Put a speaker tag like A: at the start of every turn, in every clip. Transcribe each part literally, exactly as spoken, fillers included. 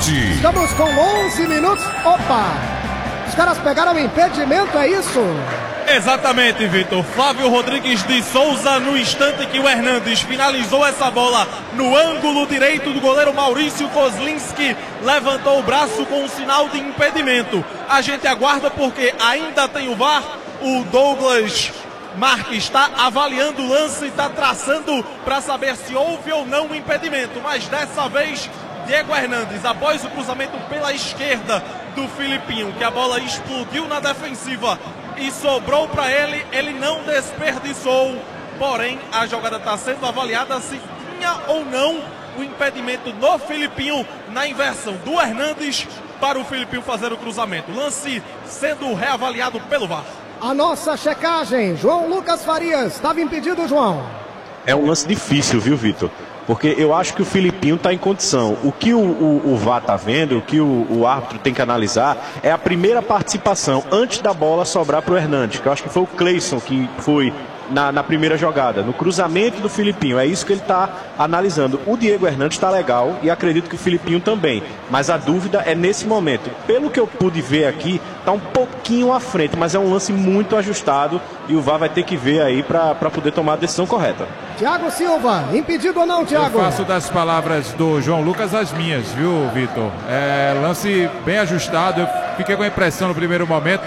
A: esporte.
B: Estamos com onze minutos. Opa! Os caras pegaram o impedimento, é isso?
C: Exatamente, Vitor. Flávio Rodrigues de Souza, no instante que o Hernandes finalizou essa bola no ângulo direito do goleiro Maurício Kozlinski, levantou o braço com um sinal de impedimento. A gente aguarda porque ainda tem o V A R. O Douglas Marques está avaliando o lance e está traçando para saber se houve ou não o impedimento. Mas dessa vez, Diego Hernandes, após o cruzamento pela esquerda do Filipinho, que a bola explodiu na defensiva e sobrou para ele, ele não desperdiçou. Porém, a jogada está sendo avaliada se tinha ou não o impedimento no Filipinho na inversão do Hernandes para o Filipinho fazer o cruzamento. Lance sendo reavaliado pelo V A R.
B: A nossa checagem, João Lucas Farias, estava impedido, João?
D: É um lance difícil, viu, Vitor? Porque eu acho que o Filipinho está em condição. O que o, o, o V A R está vendo, o que o, o árbitro tem que analisar, é a primeira participação antes da bola sobrar para o Hernandes, que eu acho que foi o Cleison que foi na, na primeira jogada, no cruzamento do Filipinho. É isso que ele está analisando. O Diego Hernandes está legal e acredito que o Filipinho também. Mas a dúvida é nesse momento. Pelo que eu pude ver aqui, está um pouquinho à frente, mas é um lance muito ajustado e o V A R vai ter que ver aí para poder tomar a decisão correta.
B: Thiago Silva, impedido ou não, Thiago?
E: Eu faço das palavras do João Lucas as minhas, viu, Vitor? É, lance bem ajustado. Eu fiquei com a impressão no primeiro momento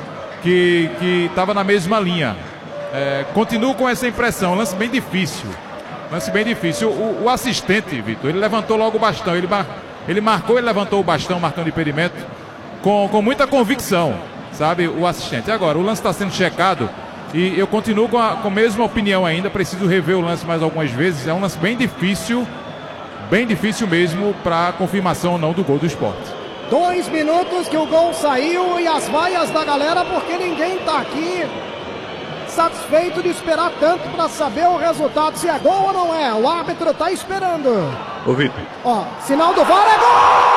E: que estava na mesma linha. É, continuo com essa impressão. Lance bem difícil. Lance bem difícil. O, o assistente, Vitor, ele levantou logo o bastão. Ele, mar, ele marcou, ele levantou o bastão, marcando impedimento com, com muita convicção, sabe, o assistente. Agora, o lance está sendo checado. E eu continuo com a, com a mesma opinião ainda, preciso rever o lance mais algumas vezes. É um lance bem difícil, bem difícil mesmo para confirmação ou não do gol do Sport.
B: Dois minutos que o gol saiu e as vaias da galera, porque ninguém tá aqui satisfeito de esperar tanto para saber o resultado, se é gol ou não é. O árbitro tá esperando.
D: Ô, Vitor.
B: Ó, sinal do V A R, é gol!